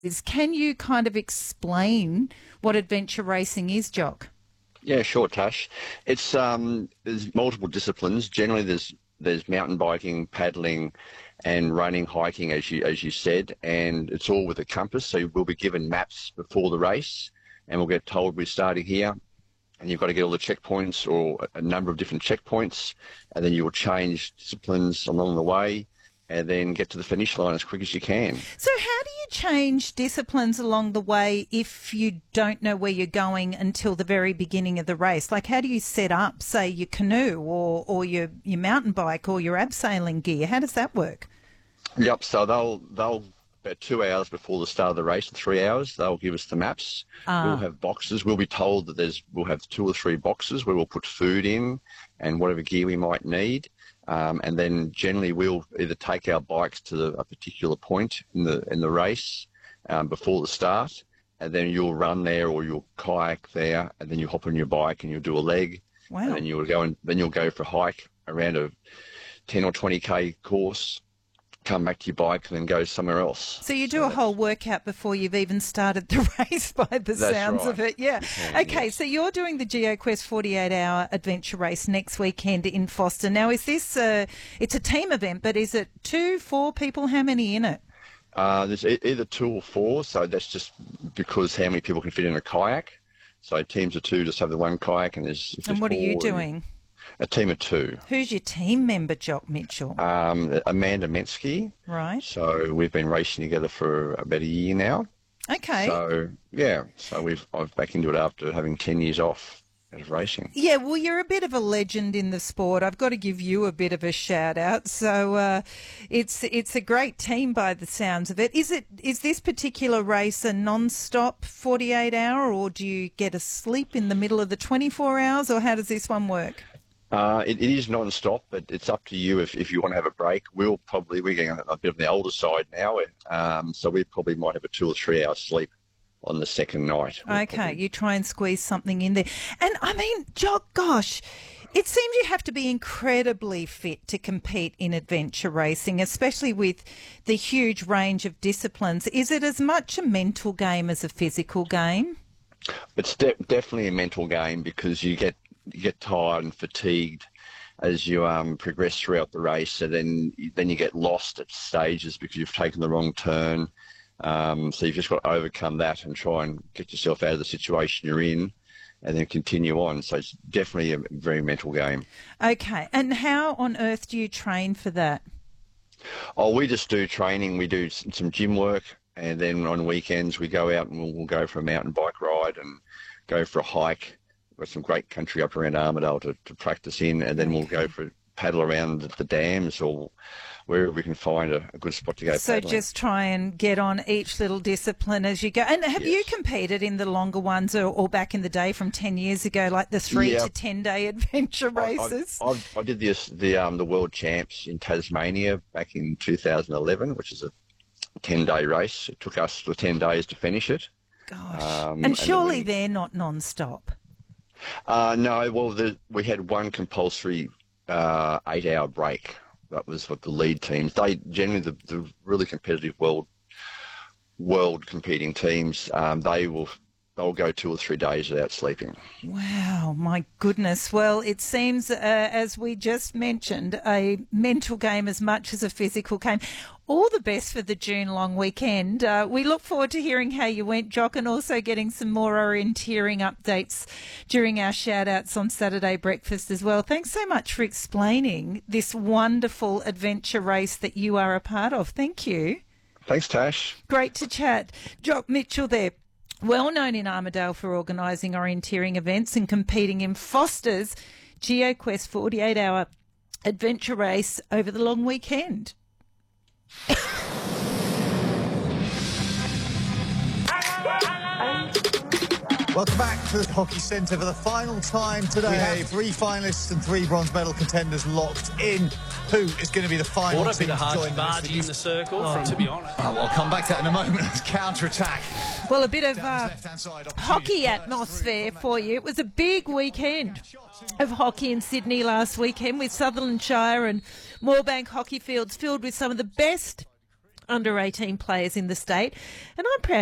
Can you kind of explain what adventure racing is, Jock? Yeah, sure, Tash. It's there's multiple disciplines. Generally, there's mountain biking, paddling, and running, hiking, as you said, and it's all with a compass. So we'll be given maps before the race, and we'll get told we're starting here, and you've got to get all the checkpoints or a number of different checkpoints, and then you will change disciplines along the way, and then get to the finish line as quick as you can. So how do you change disciplines along the way if you don't know where you're going until the very beginning of the race? Like, how do you set up, say, your canoe or your mountain bike or your abseiling gear? How does that work? Yep, so they'll about 2 hours before the start of the race, 3 hours, they'll give us the maps. We'll have boxes. We'll be told that we'll have 2 or 3 boxes where we'll put food in and whatever gear we might need. And then generally we'll either take our bikes to a particular point in the race before the start, and then you'll run there or you'll kayak there, and then you hop on your bike and you'll do a leg. Wow. And then you'll go for a hike around a 10 or 20k course, come back to your bike and then go somewhere else. So you do a whole workout before you've even started the race by the sounds of it. Yeah. Okay, yes. So you're doing the GeoQuest 48-hour adventure race next weekend in Foster. Now, is this it's a team event, but is it 2, 4 people? How many in it? There's either 2 or 4, so that's just because how many people can fit in a kayak. So teams of 2 just have the one kayak, and there's And what are you doing? A team of 2. Who's your team member, Jock Mitchell? Amanda Mensky. Right. So we've been racing together for about a year now. Okay. So yeah, I've back into it after having 10 years off of racing. Yeah, well, you're a bit of a legend in the sport. I've got to give you a bit of a shout out. So it's a great team by the sounds of it. Is this particular race a non-stop 48-hour, or do you get a sleep in the middle of the 24 hours, or how does this one work? It is non-stop, but it's up to you if you want to have a break. We're getting a bit on the older side now, so we probably might have a 2 or 3 hours sleep on the second night. Okay, you try and squeeze something in there. And I mean, Jock, gosh, it seems you have to be incredibly fit to compete in adventure racing, especially with the huge range of disciplines. Is it as much a mental game as a physical game? It's definitely a mental game because you get tired and fatigued as you progress throughout the race, so then you get lost at stages because you've taken the wrong turn. So you've just got to overcome that and try and get yourself out of the situation you're in, and then continue on. So it's definitely a very mental game. Okay, and how on earth do you train for that? Oh, we just do training. We do some gym work, and then on weekends we go out and we'll go for a mountain bike ride and go for a hike. We've got some great country up around Armidale to practice in, and then we'll go for paddle around the dams or wherever we can find a good spot to go paddling. So just try and get on each little discipline as you go. And have you competed in the longer ones or back in the day from 10 years ago, like the 3 to 10-day adventure races? I did the World Champs in Tasmania back in 2011, which is a 10-day race. It took us the 10 days to finish it. Gosh. And surely they're not non-stop. No, well, we had one compulsory 8-hour break. That was what the lead teams. They generally the really competitive world competing teams. They'll go 2 or 3 days without sleeping. Wow, my goodness. Well, it seems, as we just mentioned, a mental game as much as a physical game. All the best for the June long weekend. We look forward to hearing how you went, Jock, and also getting some more orienteering updates during our shout-outs on Saturday breakfast as well. Thanks so much for explaining this wonderful adventure race that you are a part of. Thank you. Thanks, Tash. Great to chat. Jock Mitchell there. Well known in Armidale for organising orienteering events and competing in Foster's GeoQuest 48-hour adventure race over the long weekend. Welcome back to the Hockey Centre for the final time today. We have 3 finalists and 3 bronze medal contenders locked in. Who is going to be the final team to join the in the circle, to be honest. Oh, I'll come back to that in a moment. Counter-attack. Well, a bit of hockey atmosphere for you. It was a big weekend of hockey in Sydney last weekend with Sutherland Shire and Moorebank hockey fields filled with some of the best under 18 players in the state. And I'm proud